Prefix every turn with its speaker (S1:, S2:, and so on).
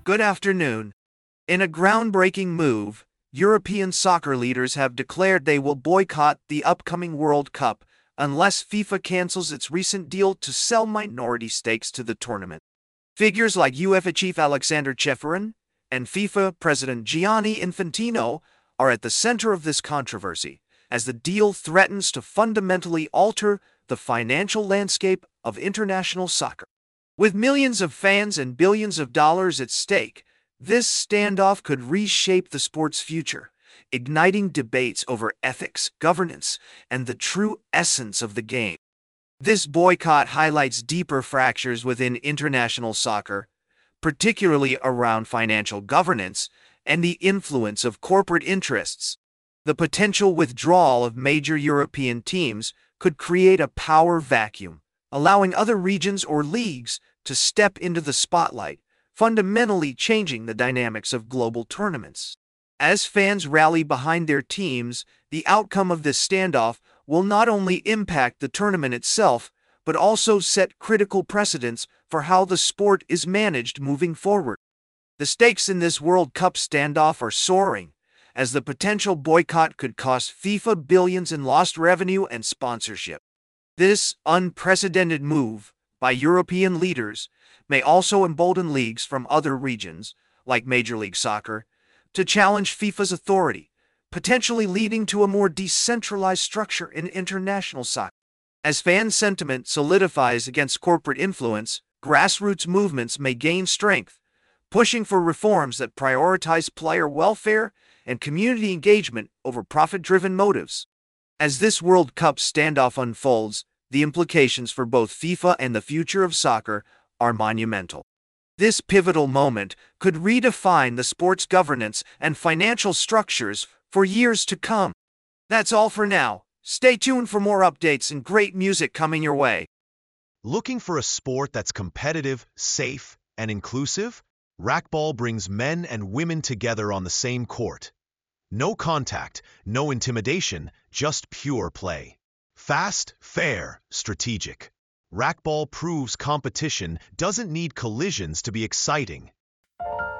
S1: Good afternoon. In a groundbreaking move, European soccer leaders have declared they will boycott the upcoming World Cup unless FIFA cancels its recent deal to sell minority stakes to the tournament. Figures like UEFA chief Alexander Ceferin and FIFA president Gianni Infantino are at the center of this controversy, as the deal threatens to fundamentally alter the financial landscape of international soccer. With millions of fans and billions of dollars at stake, this standoff could reshape the sport's future, igniting debates over ethics, governance, and the true essence of the game. This boycott highlights deeper fractures within international soccer, particularly around financial governance and the influence of corporate interests. The potential withdrawal of major European teams could create a power vacuum, allowing other regions or leagues to step into the spotlight, fundamentally changing the dynamics of global tournaments. As fans rally behind their teams, the outcome of this standoff will not only impact the tournament itself, but also set critical precedents for how the sport is managed moving forward. The stakes in this World Cup standoff are soaring, as the potential boycott could cost FIFA billions in lost revenue and sponsorship. This unprecedented move by European leaders may also embolden leagues from other regions, like Major League Soccer, to challenge FIFA's authority, potentially leading to a more decentralized structure in international soccer. As fan sentiment solidifies against corporate influence, grassroots movements may gain strength, pushing for reforms that prioritize player welfare and community engagement over profit-driven motives. As this World Cup standoff unfolds, the implications for both FIFA and the future of soccer are monumental. This pivotal moment could redefine the sport's governance and financial structures for years to come. That's all for now. Stay tuned for more updates and great music coming your way.
S2: Looking for a sport that's competitive, safe, and inclusive? Racquetball brings men and women together on the same court. No contact, no intimidation, just pure play. Fast, fair, strategic. Racquetball proves competition doesn't need collisions to be exciting.